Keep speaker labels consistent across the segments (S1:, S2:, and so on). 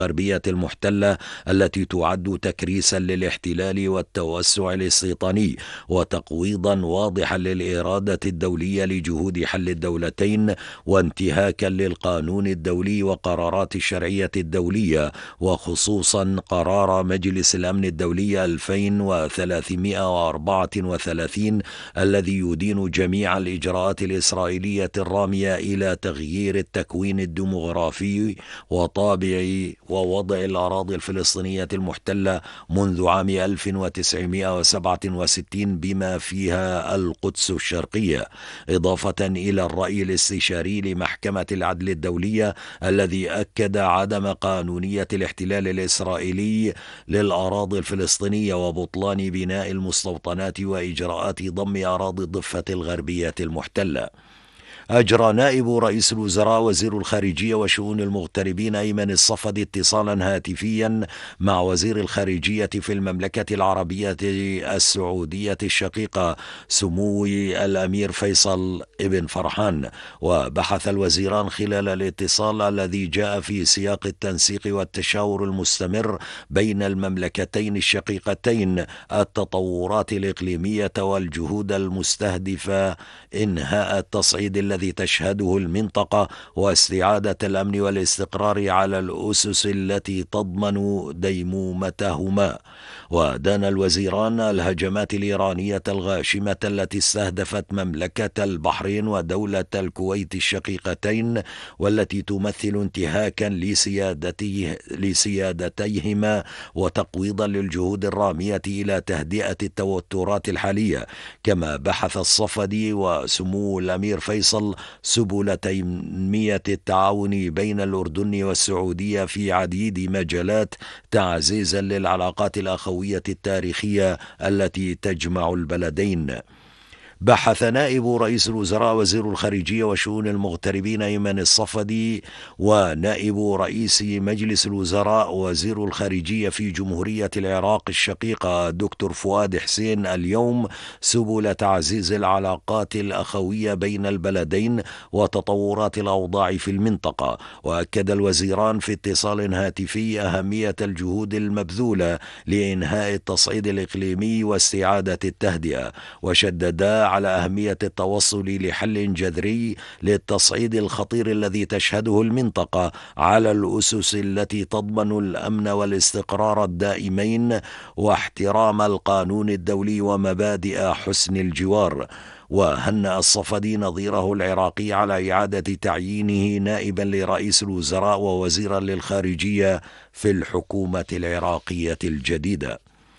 S1: الغربية المحتلة التي تعد تكريسا للاحتلال والتوسع الاستيطاني وتقويضا واضحا للإرادة الدولية لجهود حل الدولتين وانتهاكا للقانون الدولي وقرارات الشرعية الدولية، وخصوصا قرار مجلس الأمن الدولي 2334 الذي يدين جميع الإجراءات الإسرائيلية الرامية إلى تغيير التكوين الديمغرافي وطابع ووضع الأراضي الفلسطينية المحتلة منذ عام 1967 بما فيها القدس الشرقية، إضافة إلى الرأي الاستشاري لمحكمة العدل الدولية الذي أكد عدم قانونية الاحتلال الإسرائيلي للأراضي الفلسطينية وبطلان بناء المستوطنات وإجراءات ضم أراضي الضفة الغربية المحتلة. أجرى نائب رئيس الوزراء وزير الخارجية وشؤون المغتربين أيمن الصفدي اتصالا هاتفيا مع وزير الخارجية في المملكة العربية السعودية الشقيقة سمو الأمير فيصل ابن فرحان، وبحث الوزيران خلال الاتصال الذي جاء في سياق التنسيق والتشاور المستمر بين المملكتين الشقيقتين التطورات الإقليمية والجهود المستهدفة إنهاء التصعيد الذي تشهده المنطقة واستعادة الأمن والاستقرار على الأسس التي تضمن ديمومتهما. ودان الوزيران الهجمات الإيرانية الغاشمة التي استهدفت مملكة البحرين ودولة الكويت الشقيقتين والتي تمثل انتهاكا لسيادتيهما وتقويضا للجهود الرامية إلى تهدئة التوترات الحالية. كما بحث الصفدي وسمو الأمير فيصل سبل تنمية التعاون بين الأردن والسعودية في عديد مجالات تعزيزا للعلاقات الأخوية التاريخية التي تجمع البلدين. بحث نائب رئيس الوزراء وزير الخارجية وشؤون المغتربين أيمن الصفدي ونائب رئيس مجلس الوزراء وزير الخارجية في جمهورية العراق الشقيقة دكتور فؤاد حسين اليوم سبل تعزيز العلاقات الأخوية بين البلدين وتطورات الأوضاع في المنطقة. وأكد الوزيران في اتصال هاتفي أهمية الجهود المبذولة لإنهاء التصعيد الإقليمي واستعادة التهدئة، وشددا على أهمية التوصل لحل جذري للتصعيد الخطير الذي تشهده المنطقة على الأسس التي تضمن الأمن والاستقرار الدائمين واحترام القانون الدولي ومبادئ حسن الجوار. وهنأ الصفدي نظيره العراقي على إعادة تعيينه نائبا لرئيس الوزراء ووزيرا للخارجية في الحكومة العراقية الجديدة.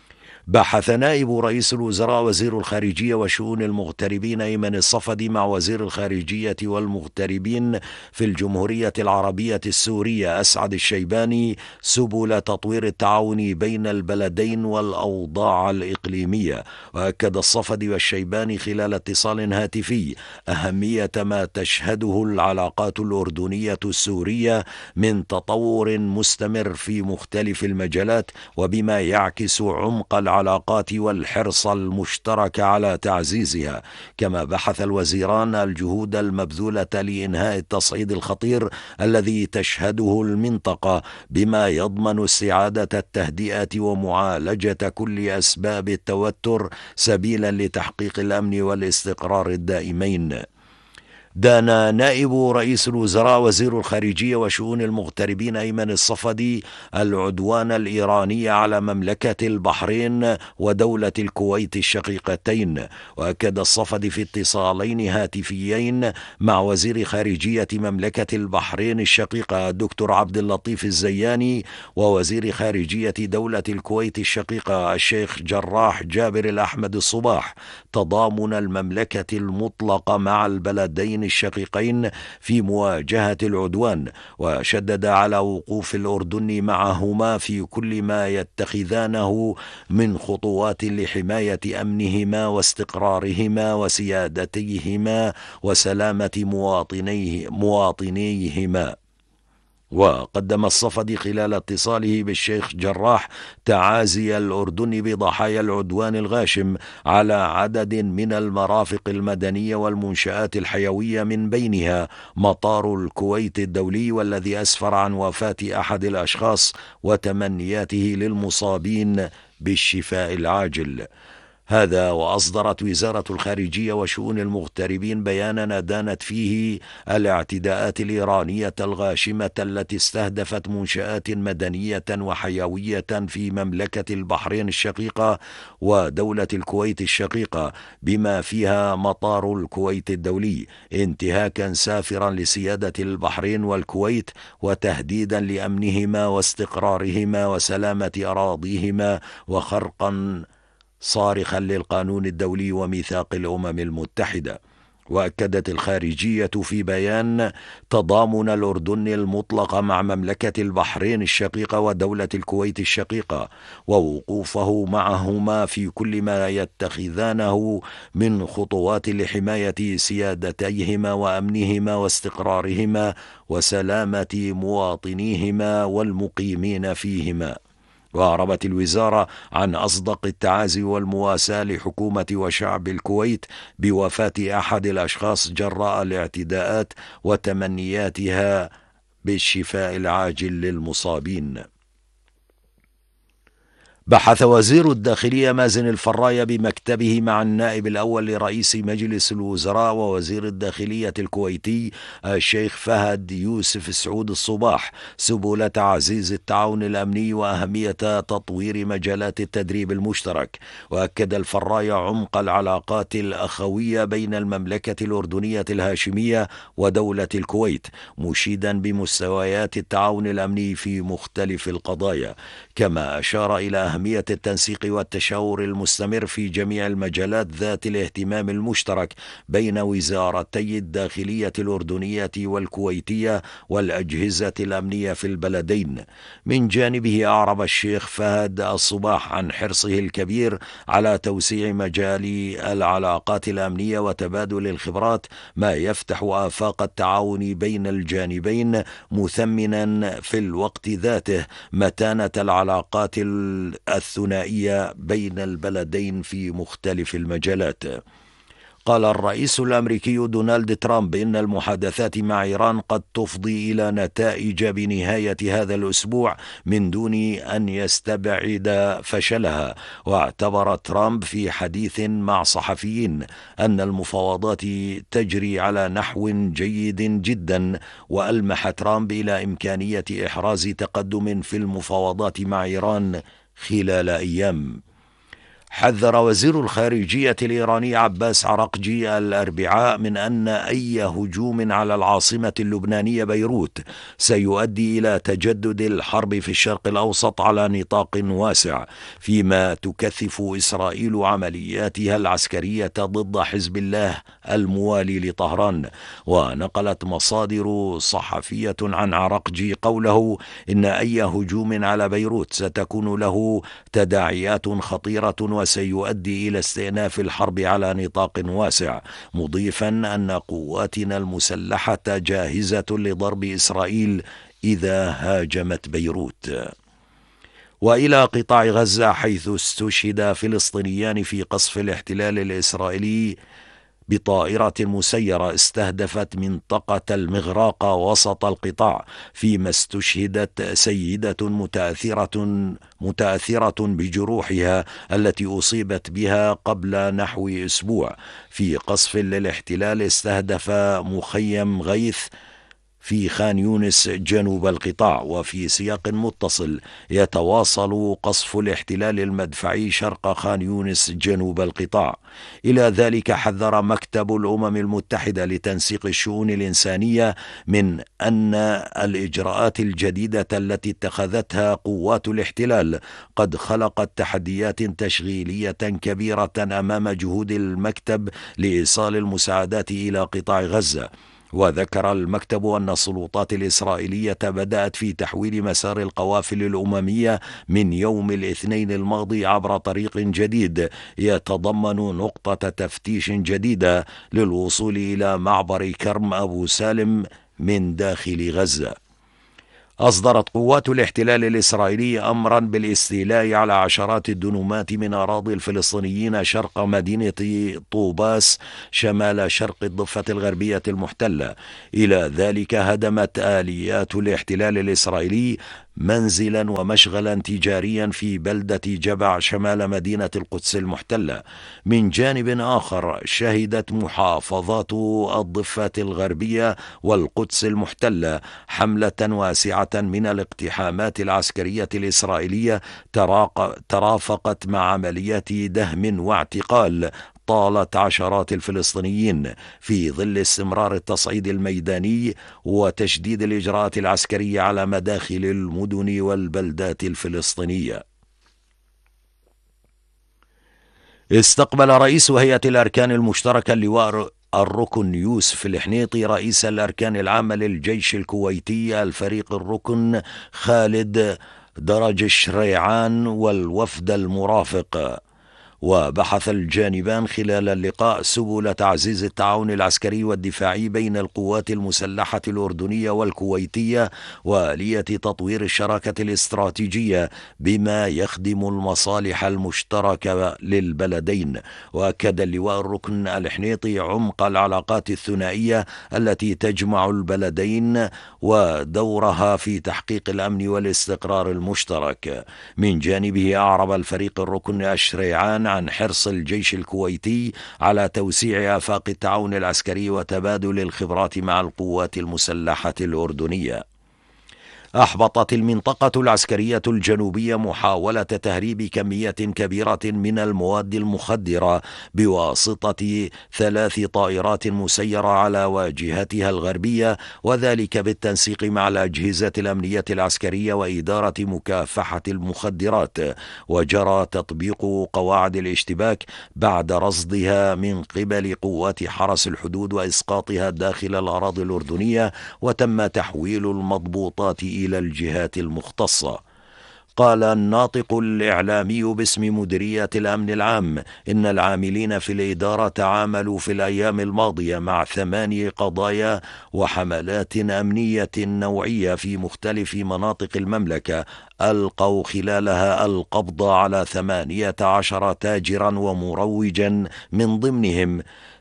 S1: بحث نائب رئيس الوزراء وزير الخارجية وشؤون المغتربين أيمن الصفدي مع وزير الخارجية والمغتربين في الجمهورية العربية السورية أسعد الشيباني سبل تطوير التعاون بين البلدين والأوضاع الإقليمية. وأكد الصفدي والشيباني خلال اتصال هاتفي أهمية ما تشهده العلاقات الأردنية السورية من تطور مستمر في مختلف المجالات وبما يعكس عمق العلاقات والحرص المشترك على تعزيزها. كما بحث الوزيران الجهود المبذولة لإنهاء التصعيد الخطير الذي تشهده المنطقة بما يضمن استعادة التهدئة ومعالجة كل أسباب التوتر سبيلا لتحقيق الأمن والاستقرار الدائمين. دان نائب رئيس الوزراء وزير الخارجية وشؤون المغتربين أيمن الصفدي العدوان الإيراني على مملكة البحرين ودولة الكويت الشقيقتين. وأكد الصفدي في اتصالين هاتفيين مع وزير خارجية مملكة البحرين الشقيقة دكتور عبد اللطيف الزياني ووزير خارجية دولة الكويت الشقيقة الشيخ جراح جابر الأحمد الصباح تضامن المملكة المطلق مع البلدين الشقيقين في مواجهة العدوان، وشدد على وقوف الأردن معهما في كل ما يتخذانه من خطوات لحماية أمنهما واستقرارهما وسيادتيهما وسلامة مواطنيهما. وقدم الصفدي خلال اتصاله بالشيخ جراح تعازي الأردن بضحايا العدوان الغاشم على عدد من المرافق المدنية والمنشآت الحيوية، من بينها مطار الكويت الدولي، والذي أسفر عن وفاة أحد الأشخاص، وتمنياته للمصابين بالشفاء العاجل. هذا وأصدرت وزارة الخارجية وشؤون المغتربين بيانا أدانت فيه الاعتداءات الإيرانية الغاشمة التي استهدفت منشآت مدنية وحيوية في مملكة البحرين الشقيقة ودولة الكويت الشقيقة، بما فيها مطار الكويت الدولي، انتهاكا سافرا لسيادة البحرين والكويت، وتهديدا لأمنهما واستقرارهما وسلامة أراضيهما، وخرقا صارخا للقانون الدولي وميثاق الأمم المتحدة. وأكدت الخارجية في بيان تضامن الأردن المطلق مع مملكة البحرين الشقيقة ودولة الكويت الشقيقة، ووقوفه معهما في كل ما يتخذانه من خطوات لحماية سيادتيهما وأمنهما واستقرارهما وسلامة مواطنيهما والمقيمين فيهما. وأعربت الوزارة عن أصدق التعازي والمواساة لحكومة وشعب الكويت بوفاة أحد الأشخاص جراء الاعتداءات، وتمنياتها بالشفاء العاجل للمصابين. بحث وزير الداخلية مازن الفراية بمكتبه مع النائب الأول لرئيس مجلس الوزراء ووزير الداخلية الكويتي الشيخ فهد يوسف سعود الصباح سبل تعزيز التعاون الأمني وأهمية تطوير مجالات التدريب المشترك. وأكد الفراية عمق العلاقات الأخوية بين المملكة الأردنية الهاشمية ودولة الكويت، مشيدا بمستويات التعاون الأمني في مختلف القضايا. كما أشار إلى أهمية التنسيق والتشاور المستمر في جميع المجالات ذات الاهتمام المشترك بين وزارتي الداخلية الأردنية والكويتية والأجهزة الأمنية في البلدين. من جانبه أعرب الشيخ فهد الصباح عن حرصه الكبير على توسيع مجال العلاقات الأمنية وتبادل الخبرات، ما يفتح آفاق التعاون بين الجانبين، مثمنا في الوقت ذاته متانة العلاقات الثنائية بين البلدين في مختلف المجالات. قال الرئيس الأمريكي دونالد ترامب إن المحادثات مع إيران قد تفضي إلى نتائج بنهاية هذا الأسبوع من دون أن يستبعد فشلها. واعتبر ترامب في حديث مع صحفيين أن المفاوضات تجري على نحو جيد جدا، وألمح ترامب إلى إمكانية إحراز تقدم في المفاوضات مع إيران خلال أيام. حذر وزير الخارجية الإيراني عباس عراقجي الأربعاء من أن أي هجوم على العاصمة اللبنانية بيروت سيؤدي إلى تجدد الحرب في الشرق الأوسط على نطاق واسع، فيما تكثف إسرائيل عملياتها العسكرية ضد حزب الله الموالي لطهران. ونقلت مصادر صحفية عن عراقجي قوله إن أي هجوم على بيروت ستكون له تداعيات خطيرة وسيؤدي إلى استئناف الحرب على نطاق واسع، مضيفا أن قواتنا المسلحة جاهزة لضرب إسرائيل إذا هاجمت بيروت. وإلى قطاع غزة، حيث استشهد فلسطينيان في قصف الاحتلال الإسرائيلي بطائرة مسيرة استهدفت منطقة المغراقة وسط القطاع، فيما استشهدت سيدة متأثرة بجروحها التي أصيبت بها قبل نحو أسبوع في قصف للاحتلال استهدف مخيم غيث في خان يونس جنوب القطاع. وفي سياق متصل، يتواصل قصف الاحتلال المدفعي شرق خان يونس جنوب القطاع. إلى ذلك، حذر مكتب الأمم المتحدة لتنسيق الشؤون الإنسانية من أن الإجراءات الجديدة التي اتخذتها قوات الاحتلال قد خلقت تحديات تشغيلية كبيرة أمام جهود المكتب لإيصال المساعدات إلى قطاع غزة. وذكر المكتب أن السلطات الإسرائيلية بدأت في تحويل مسار القوافل الأممية من يوم الاثنين الماضي عبر طريق جديد يتضمن نقطة تفتيش جديدة للوصول إلى معبر كرم أبو سالم من داخل غزة. أصدرت قوات الاحتلال الإسرائيلي أمرا بالاستيلاء على عشرات الدنومات من أراضي الفلسطينيين شرق مدينة طوباس شمال شرق الضفة الغربية المحتلة. إلى ذلك هدمت آليات الاحتلال الإسرائيلي منزلا ومشغلا تجاريا في بلدة جبع شمال مدينة القدس المحتلة. من جانب آخر شهدت محافظات الضفة الغربية والقدس المحتلة حملة واسعة من الاقتحامات العسكرية الإسرائيلية ترافقت مع عمليات دهم واعتقال طالت عشرات الفلسطينيين في ظل استمرار التصعيد الميداني وتشديد الإجراءات العسكرية على مداخل المدن والبلدات الفلسطينية. استقبل رئيس هيئة الأركان المشتركة اللواء الركن يوسف الحنيطي رئيس الأركان العامة للجيش الكويتي الفريق الركن خالد درج الشريعان والوفد المرافق. وبحث الجانبان خلال اللقاء سبل تعزيز التعاون العسكري والدفاعي بين القوات المسلحة الأردنية والكويتية وآلية تطوير الشراكة الاستراتيجية بما يخدم المصالح المشتركة للبلدين. وأكد اللواء الركن الحنيطي عمق العلاقات الثنائية التي تجمع البلدين ودورها في تحقيق الأمن والاستقرار المشترك. من جانبه أعرب الفريق الركن الشريعان عن حرص الجيش الكويتي على توسيع آفاق التعاون العسكري وتبادل الخبرات مع القوات المسلحة الأردنية. أحبطت المنطقة العسكرية الجنوبية محاولة تهريب كمية كبيرة من المواد المخدرة بواسطة 3 طائرات مسيرة على واجهتها الغربية، وذلك بالتنسيق مع الأجهزة الأمنية العسكرية وإدارة مكافحة المخدرات. وجرى تطبيق قواعد الاشتباك بعد رصدها من قبل قوات حرس الحدود وإسقاطها داخل الأراضي الأردنية، وتم تحويل المضبوطات إلى الجهات المختصة. قال الناطق الإعلامي باسم مديرية الأمن العام إن العاملين في الإدارة تعاملوا في الأيام الماضية مع 8 قضايا وحملات أمنية نوعية في مختلف مناطق المملكة ألقوا خلالها القبض على 18 تاجرا ومروجا، من ضمنهم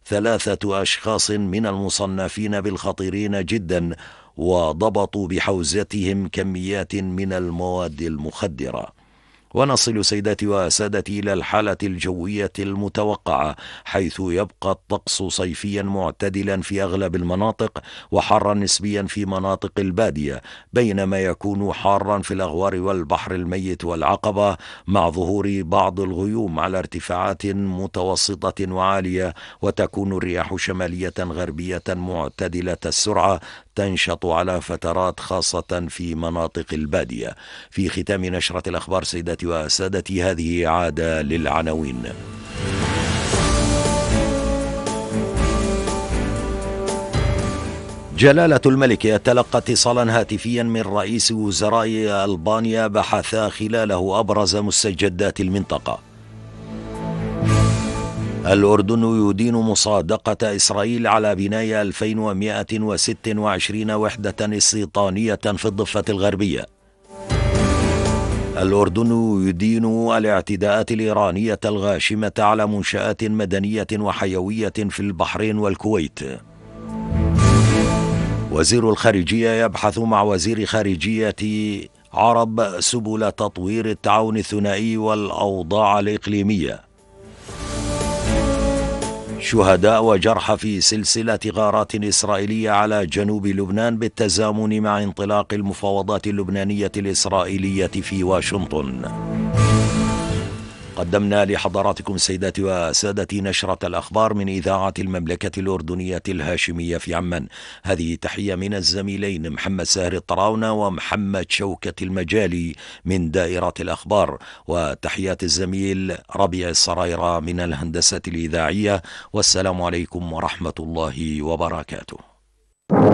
S1: 3 أشخاص من المصنفين بالخطيرين جدا، وضبطوا بحوزتهم كميات من المواد المخدرة. ونصل سيداتي وسادتي إلى الحالة الجوية المتوقعة، حيث يبقى الطقس صيفيا معتدلا في أغلب المناطق وحارا نسبيا في مناطق البادية، بينما يكون حارا في الأغوار والبحر الميت والعقبة، مع ظهور بعض الغيوم على ارتفاعات متوسطة وعالية. وتكون الرياح شمالية غربية معتدلة السرعة تنشط على فترات خاصة في مناطق البادية. في ختام نشرة الأخبار سيداتي وسادتي هذه عادة للعناوين. جلالة الملك يتلقى اتصالا هاتفيا من رئيس وزراء ألبانيا بحث خلاله أبرز مستجدات المنطقة. الأردن يدين مصادقة إسرائيل على بناء 2126 وحدة استيطانية في الضفة الغربية. الأردن يدين الاعتداءات الإيرانية الغاشمة على منشآت مدنية وحيوية في البحرين والكويت. وزير الخارجية يبحث مع وزير خارجية عرب سبل تطوير التعاون الثنائي والأوضاع الإقليمية. شهداء وجرحى في سلسلة غارات إسرائيلية على جنوب لبنان بالتزامن مع انطلاق المفاوضات اللبنانية الإسرائيلية في واشنطن. قدمنا لحضراتكم سيداتي وسادتي نشرة الأخبار من إذاعة المملكة الأردنية الهاشمية في عمان. هذه تحية من الزميلين محمد ساهر الطراونة ومحمد شوكة المجالي من دائرة الأخبار، وتحيات الزميل ربيع السرايرة من الهندسة الإذاعية. والسلام عليكم ورحمة الله وبركاته.